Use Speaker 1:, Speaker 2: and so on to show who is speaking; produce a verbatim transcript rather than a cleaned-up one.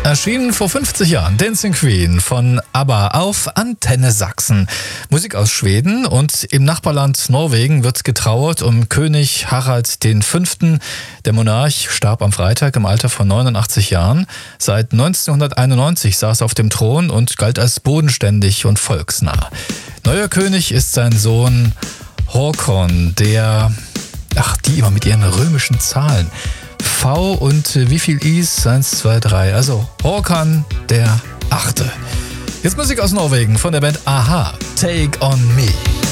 Speaker 1: Erschienen vor fünfzig Jahren, Dancing Queen von ABBA auf Antenne Sachsen. Musik aus Schweden, und im Nachbarland Norwegen wird getrauert um König Harald der Fünfte. Der Monarch starb am Freitag im Alter von neunundachtzig Jahren. Seit neunzehnhunderteinundneunzig saß er auf dem Thron und galt als bodenständig und volksnah. Neuer König ist sein Sohn Håkon, der... Ach, die immer mit ihren römischen Zahlen. V und äh, wie viel Is? Eins, zwei, drei. Also Håkon der Achte. Jetzt Musik aus Norwegen von der Band a-ha. Take on Me.